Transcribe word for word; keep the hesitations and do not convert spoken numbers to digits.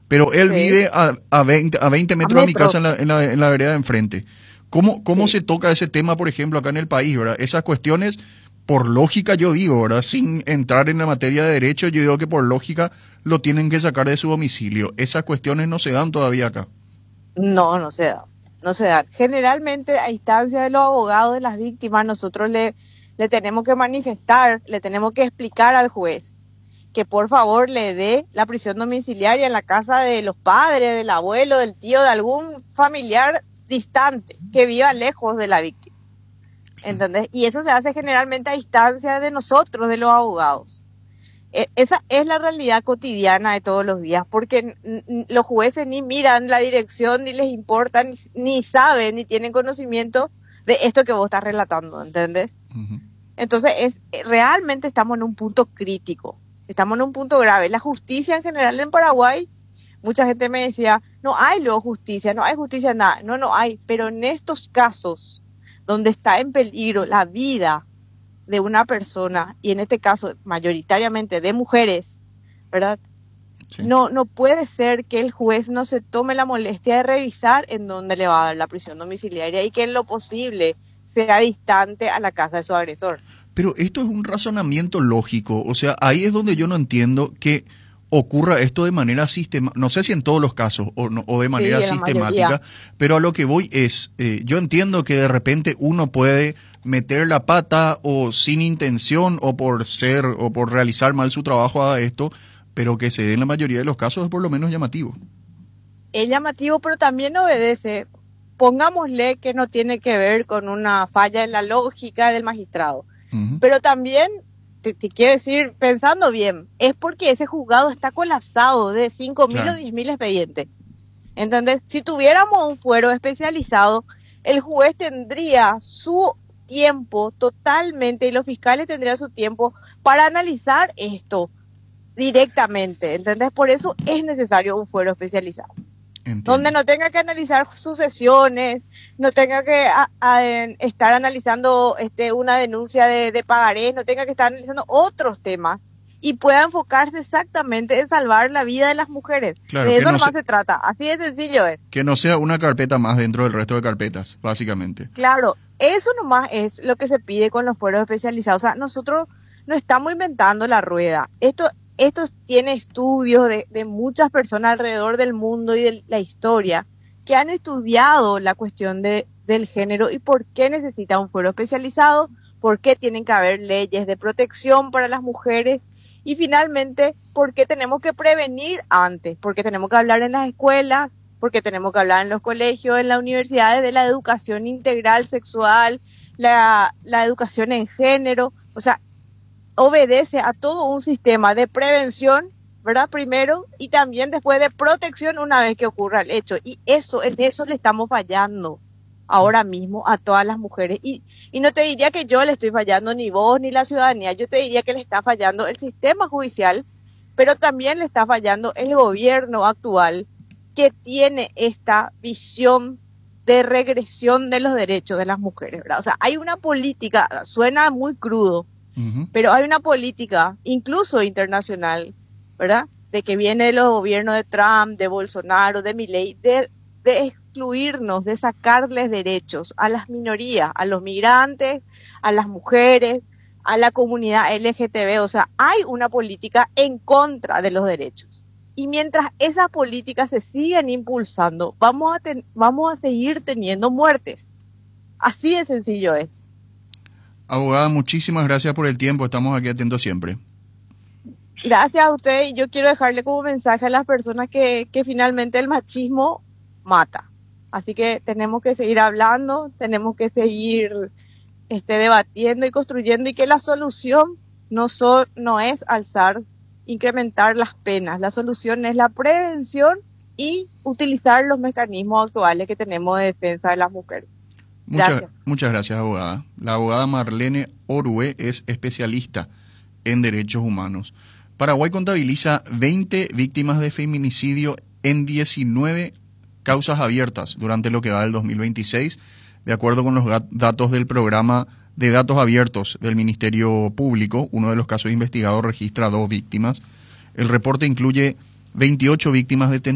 pero él Sí, vive a, a veinte, a veinte a metros de mi casa metros. en la, en la, en la vereda de enfrente. ¿Cómo, cómo Sí. se toca ese tema, por ejemplo, acá en el país, ¿verdad? Esas cuestiones, por lógica yo digo, ¿verdad? Sin entrar en la materia de derecho, yo digo que por lógica lo tienen que sacar de su domicilio. Esas cuestiones no se dan todavía acá. No, no se da, no se da. Generalmente a instancia de los abogados de las víctimas, nosotros le, le tenemos que manifestar, le tenemos que explicar al juez que por favor le dé la prisión domiciliaria en la casa de los padres, del abuelo, del tío, de algún familiar distante que viva lejos de la víctima. ¿Entendés? Y eso se hace generalmente a instancia de nosotros, de los abogados. E- Esa es la realidad cotidiana de todos los días, porque n- n- los jueces ni miran la dirección, ni les importa, ni, ni saben, ni tienen conocimiento de esto que vos estás relatando, ¿entendés? Ujú. Entonces, es, eh, realmente estamos en un punto crítico, estamos en un punto grave. La justicia en general en Paraguay, mucha gente me decía, no hay luego justicia, no hay justicia, nada, no, no hay, pero en estos casos donde está en peligro la vida de una persona, y en este caso mayoritariamente de mujeres, ¿verdad? Sí. No, no puede ser que el juez no se tome la molestia de revisar en dónde le va a dar la prisión domiciliaria y que en lo posible sea distante a la casa de su agresor. Pero esto es un razonamiento lógico, o sea, ahí es donde yo no entiendo que ocurra esto de manera sistemática, no sé si en todos los casos o, no- o de manera Sí, en la mayoría. sistemática, pero a lo que voy es, eh, yo entiendo que de repente uno puede meter la pata o sin intención o por ser o por realizar mal su trabajo haga esto, pero que se dé en la mayoría de los casos es por lo menos llamativo. Es llamativo, pero también obedece, pongámosle que no tiene que ver con una falla en la lógica del magistrado. Ujú. Pero también, te, te quiero decir, pensando bien, es porque ese juzgado está colapsado de cinco mil o Claro. diez mil expedientes. ¿Entendés? Si tuviéramos un fuero especializado, el juez tendría su tiempo totalmente y los fiscales tendrían su tiempo para analizar esto directamente. ¿Entendés? Por eso es necesario un fuero especializado donde Entiendo. no tenga que analizar sucesiones, no tenga que a, a, en, estar analizando este, una denuncia de, de pagarés, no tenga que estar analizando otros temas y pueda enfocarse exactamente en salvar la vida de las mujeres. Claro, De que eso no se- nomás se trata, así de sencillo es. que no sea una carpeta más dentro del resto de carpetas, básicamente. Claro, eso nomás es lo que se pide con los fueros especializados. O sea, nosotros no estamos inventando la rueda. Esto, esto tiene estudios de, de muchas personas alrededor del mundo y de la historia que han estudiado la cuestión de, del género y por qué necesita un fuero especializado, por qué tienen que haber leyes de protección para las mujeres y finalmente por qué tenemos que prevenir antes, porque tenemos que hablar en las escuelas, porque tenemos que hablar en los colegios, en las universidades de la educación integral sexual, la, la educación en género, o sea, obedece a todo un sistema de prevención, ¿verdad? Primero, y también después de protección una vez que ocurra el hecho. Y eso, en eso le estamos fallando ahora mismo a todas las mujeres. Y, y no te diría que yo le estoy fallando ni vos ni la ciudadanía, yo te diría que le está fallando el sistema judicial, pero también le está fallando el gobierno actual que tiene esta visión de regresión de los derechos de las mujeres, ¿verdad? O sea, hay una política, suena muy crudo, Ujú. pero hay una política, incluso internacional, ¿verdad? De que viene de los gobiernos de Trump, de Bolsonaro, de Milei, de, de excluirnos, de sacarles derechos a las minorías, a los migrantes, a las mujeres, a la comunidad L G T B. O sea, hay una política en contra de los derechos. Y mientras esas políticas se siguen impulsando, vamos a, ten, vamos a seguir teniendo muertes. Así de sencillo es. Abogada, muchísimas gracias por el tiempo. Estamos aquí atentos siempre. Gracias a usted y yo quiero dejarle como mensaje a las personas que, que finalmente el machismo mata. Así que tenemos que seguir hablando, tenemos que seguir este, debatiendo y construyendo y que la solución no, so, no es alzar, incrementar las penas. La solución es la prevención y utilizar los mecanismos actuales que tenemos de defensa de las mujeres. Muchas, Gracias. muchas gracias, abogada. La abogada Marlene Orue es especialista en derechos humanos. Paraguay contabiliza veinte víctimas de feminicidio en diecinueve causas abiertas durante lo que va del dos mil veintiséis, de acuerdo con los datos del programa de datos abiertos del Ministerio Público. Uno de los casos investigados registra dos víctimas. El reporte incluye veintiocho víctimas de